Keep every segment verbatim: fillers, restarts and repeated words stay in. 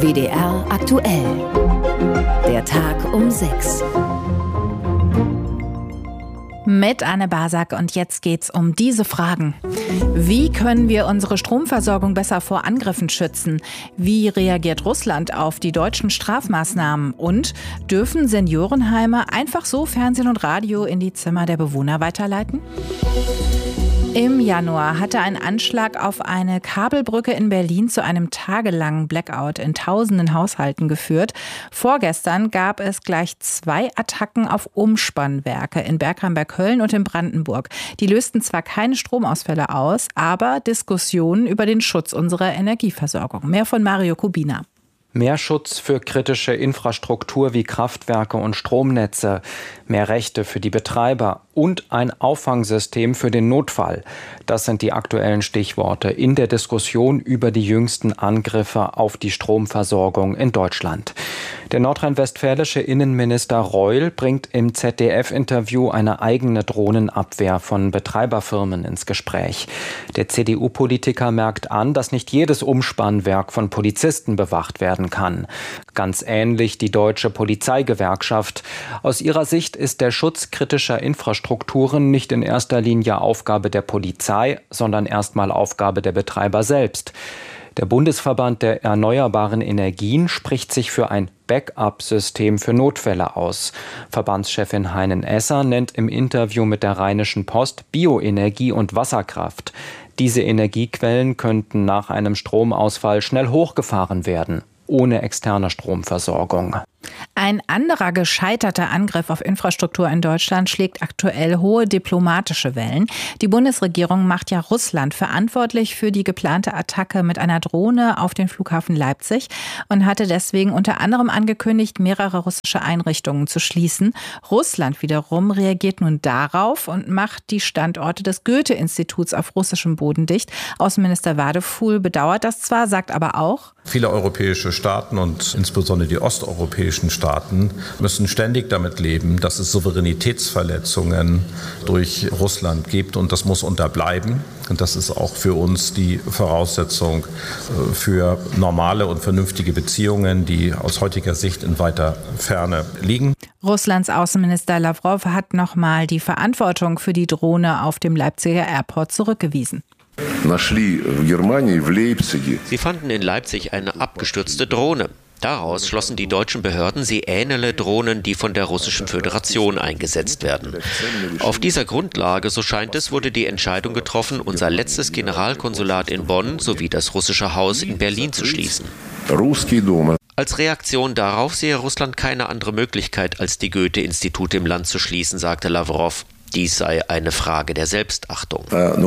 W D R aktuell. Der Tag um sechs. Mit Anne Basak, und jetzt geht's um diese Fragen. Wie können wir unsere Stromversorgung besser vor Angriffen schützen? Wie reagiert Russland auf die deutschen Strafmaßnahmen? Und dürfen Seniorenheime einfach so Fernsehen und Radio in die Zimmer der Bewohner weiterleiten? Im Januar hatte ein Anschlag auf eine Kabelbrücke in Berlin zu einem tagelangen Blackout in tausenden Haushalten geführt. Vorgestern gab es gleich zwei Attacken auf Umspannwerke in Bergheim bei Köln und in Brandenburg. Die lösten zwar keine Stromausfälle aus, aber Diskussionen über den Schutz unserer Energieversorgung. Mehr von Mario Kubina. Mehr Schutz für kritische Infrastruktur wie Kraftwerke und Stromnetze, mehr Rechte für die Betreiber und ein Auffangsystem für den Notfall. Das sind die aktuellen Stichworte in der Diskussion über die jüngsten Angriffe auf die Stromversorgung in Deutschland. Der nordrhein-westfälische Innenminister Reul bringt im Z D F-Interview eine eigene Drohnenabwehr von Betreiberfirmen ins Gespräch. Der C D U-Politiker merkt an, dass nicht jedes Umspannwerk von Polizisten bewacht werden kann. Ganz ähnlich die Deutsche Polizeigewerkschaft. Aus ihrer Sicht ist der Schutz kritischer Infrastrukturen nicht in erster Linie Aufgabe der Polizei, sondern erstmal Aufgabe der Betreiber selbst. Der Bundesverband der erneuerbaren Energien spricht sich für ein Backup-System für Notfälle aus. Verbandschefin Heinen Esser nennt im Interview mit der Rheinischen Post Bioenergie und Wasserkraft. Diese Energiequellen könnten nach einem Stromausfall schnell hochgefahren werden, ohne externe Stromversorgung. Ein anderer gescheiterter Angriff auf Infrastruktur in Deutschland schlägt aktuell hohe diplomatische Wellen. Die Bundesregierung macht ja Russland verantwortlich für die geplante Attacke mit einer Drohne auf den Flughafen Leipzig und hatte deswegen unter anderem angekündigt, mehrere russische Einrichtungen zu schließen. Russland wiederum reagiert nun darauf und macht die Standorte des Goethe-Instituts auf russischem Boden dicht. Außenminister Wadefuhl bedauert das zwar, sagt aber auch: Viele europäische Staaten und insbesondere die osteuropäischen Staaten müssen ständig damit leben, dass es Souveränitätsverletzungen durch Russland gibt, und das muss unterbleiben. Und das ist auch für uns die Voraussetzung für normale und vernünftige Beziehungen, die aus heutiger Sicht in weiter Ferne liegen. Russlands Außenminister Lavrov hat nochmal die Verantwortung für die Drohne auf dem Leipziger Airport zurückgewiesen. Sie fanden in Leipzig eine abgestürzte Drohne. Daraus schlossen die deutschen Behörden, sie ähnele Drohnen, die von der Russischen Föderation eingesetzt werden. Auf dieser Grundlage, so scheint es, wurde die Entscheidung getroffen, unser letztes Generalkonsulat in Bonn sowie das russische Haus in Berlin zu schließen. Als Reaktion darauf sehe Russland keine andere Möglichkeit, als die Goethe-Institute im Land zu schließen, sagte Lavrov. Dies sei eine Frage der Selbstachtung.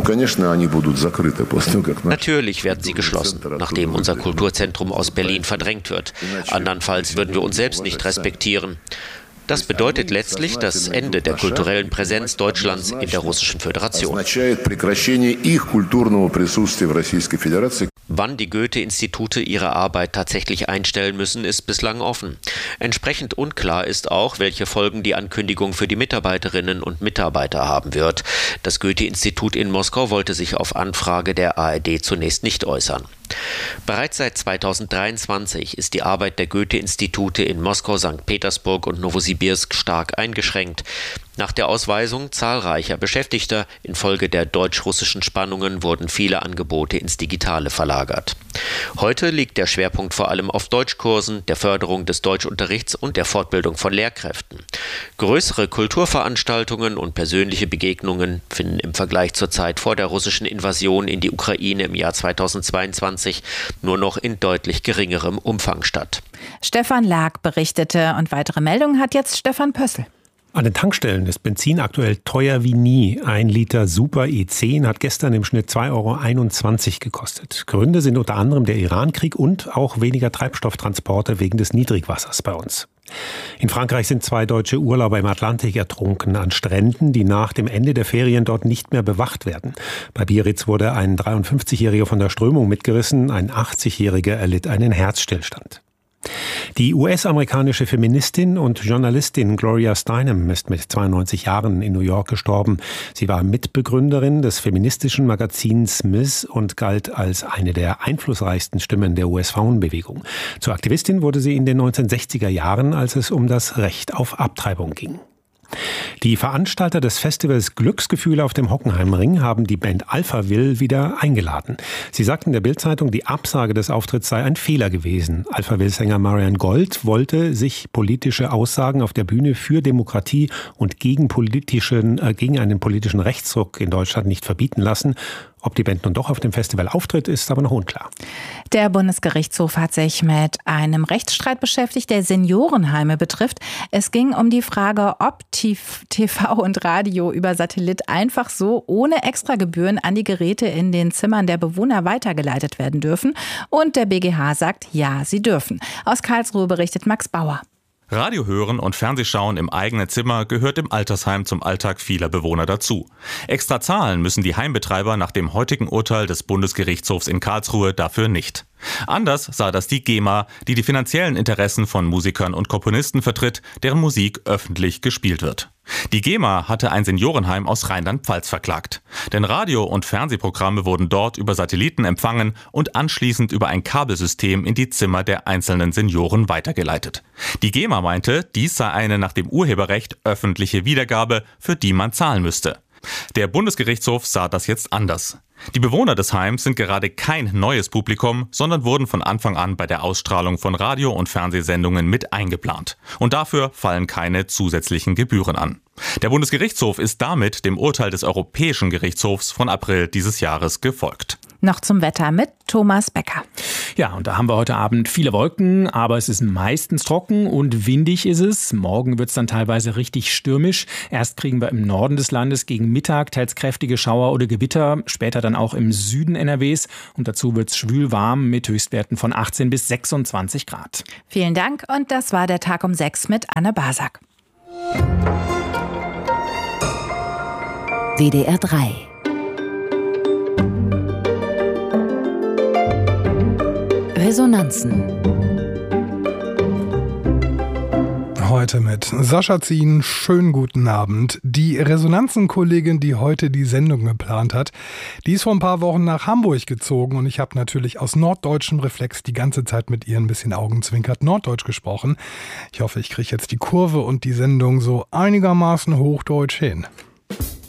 Natürlich werden sie geschlossen, nachdem unser Kulturzentrum aus Berlin verdrängt wird. Andernfalls würden wir uns selbst nicht respektieren. Das bedeutet letztlich das Ende der kulturellen Präsenz Deutschlands in der Russischen Föderation. Wann die Goethe-Institute ihre Arbeit tatsächlich einstellen müssen, ist bislang offen. Entsprechend unklar ist auch, welche Folgen die Ankündigung für die Mitarbeiterinnen und Mitarbeiter haben wird. Das Goethe-Institut in Moskau wollte sich auf Anfrage der A R D zunächst nicht äußern. Bereits seit zweitausenddreiundzwanzig ist die Arbeit der Goethe-Institute in Moskau, Sankt Petersburg und Nowosibirsk stark eingeschränkt. Nach der Ausweisung zahlreicher Beschäftigter infolge der deutsch-russischen Spannungen wurden viele Angebote ins Digitale verlagert. Heute liegt der Schwerpunkt vor allem auf Deutschkursen, der Förderung des Deutschunterrichts und der Fortbildung von Lehrkräften. Größere Kulturveranstaltungen und persönliche Begegnungen finden im Vergleich zur Zeit vor der russischen Invasion in die Ukraine im Jahr zweitausendzweiundzwanzig nur noch in deutlich geringerem Umfang statt. Stefan Lag berichtete, und weitere Meldungen hat jetzt Stefan Pössl. An den Tankstellen ist Benzin aktuell teuer wie nie. Ein Liter Super E zehn hat gestern im Schnitt zwei Euro einundzwanzig gekostet. Gründe sind unter anderem der Irankrieg und auch weniger Treibstofftransporte wegen des Niedrigwassers bei uns. In Frankreich sind zwei deutsche Urlauber im Atlantik ertrunken an Stränden, die nach dem Ende der Ferien dort nicht mehr bewacht werden. Bei Biarritz wurde ein dreiundfünfzigjähriger von der Strömung mitgerissen, ein achtzigjähriger erlitt einen Herzstillstand. Die U S-amerikanische Feministin und Journalistin Gloria Steinem ist mit zweiundneunzig Jahren in New York gestorben. Sie war Mitbegründerin des feministischen Magazins Miz und galt als eine der einflussreichsten Stimmen der U S-Frauenbewegung. Zur Aktivistin wurde sie in den neunzehnhundertsechziger Jahren, als es um das Recht auf Abtreibung ging. Die Veranstalter des Festivals Glücksgefühle auf dem Hockenheimring haben die Band Alphaville wieder eingeladen. Sie sagten der Bild-Zeitung, die Absage des Auftritts sei ein Fehler gewesen. Alphaville-Sänger Marian Gold wollte sich politische Aussagen auf der Bühne für Demokratie und gegen, politischen, äh, gegen einen politischen Rechtsruck in Deutschland nicht verbieten lassen. Ob die Band nun doch auf dem Festival auftritt, ist aber noch unklar. Der Bundesgerichtshof hat sich mit einem Rechtsstreit beschäftigt, der Seniorenheime betrifft. Es ging um die Frage, ob T V und Radio über Satellit einfach so ohne Extragebühren an die Geräte in den Zimmern der Bewohner weitergeleitet werden dürfen. Und der B G H sagt, ja, sie dürfen. Aus Karlsruhe berichtet Max Bauer. Radio hören und Fernsehschauen im eigenen Zimmer gehört im Altersheim zum Alltag vieler Bewohner dazu. Extra zahlen müssen die Heimbetreiber nach dem heutigen Urteil des Bundesgerichtshofs in Karlsruhe dafür nicht. Anders sah das die GEMA, die die finanziellen Interessen von Musikern und Komponisten vertritt, deren Musik öffentlich gespielt wird. Die GEMA hatte ein Seniorenheim aus Rheinland-Pfalz verklagt. Denn Radio- und Fernsehprogramme wurden dort über Satelliten empfangen und anschließend über ein Kabelsystem in die Zimmer der einzelnen Senioren weitergeleitet. Die GEMA meinte, dies sei eine nach dem Urheberrecht öffentliche Wiedergabe, für die man zahlen müsste. Der Bundesgerichtshof sah das jetzt anders. Die Bewohner des Heims sind gerade kein neues Publikum, sondern wurden von Anfang an bei der Ausstrahlung von Radio- und Fernsehsendungen mit eingeplant. Und dafür fallen keine zusätzlichen Gebühren an. Der Bundesgerichtshof ist damit dem Urteil des Europäischen Gerichtshofs von April dieses Jahres gefolgt. Noch zum Wetter mit Thomas Becker. Ja, und da haben wir heute Abend viele Wolken, aber es ist meistens trocken und windig ist es. Morgen wird es dann teilweise richtig stürmisch. Erst kriegen wir im Norden des Landes gegen Mittag teils kräftige Schauer oder Gewitter, später dann auch im Süden N R Ws. Und dazu wird es schwül warm mit Höchstwerten von achtzehn bis sechsundzwanzig Grad. Vielen Dank und das war der Tag um sechs mit Anne Basak. W D R drei. Resonanzen. Heute mit Sascha Zien. Schönen guten Abend. Die Resonanzen-Kollegin, die heute die Sendung geplant hat, die ist vor ein paar Wochen nach Hamburg gezogen und ich habe natürlich aus norddeutschem Reflex die ganze Zeit mit ihr ein bisschen augenzwinkert Norddeutsch gesprochen. Ich hoffe, ich kriege jetzt die Kurve und die Sendung so einigermaßen hochdeutsch hin.